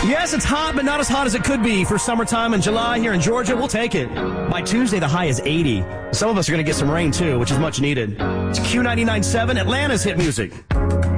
Yes, it's hot, but not as hot as it could be for summertime in July here in Georgia. We'll take it. By Tuesday, the high is 80. Some of us are going to get some rain, too, which is much needed. It's Q99.7, Atlanta's hit music.